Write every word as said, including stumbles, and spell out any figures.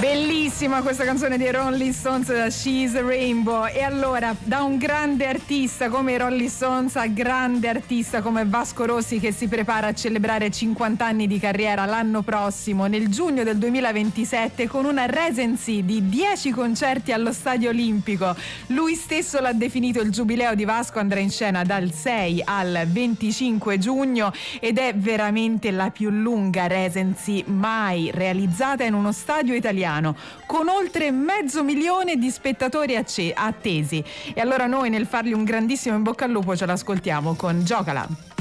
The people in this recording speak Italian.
Bellissima questa canzone dei Rolling Stones, She's a Rainbow. E allora, da un grande artista come i Rolling Stones a grande artista come Vasco Rossi, che si prepara a celebrare cinquanta anni di carriera l'anno prossimo, nel giugno del duemilaventisette, con una residency di dieci concerti allo Stadio Olimpico. Lui stesso l'ha definito: il giubileo di Vasco andrà in scena dal sei al venticinque giugno ed è veramente la più lunga residency mai realizzata in uno stadio italiano, con oltre mezzo milione di spettatori acce- attesi. E allora noi, nel fargli un grandissimo in bocca al lupo, ce l'ascoltiamo con Giocala.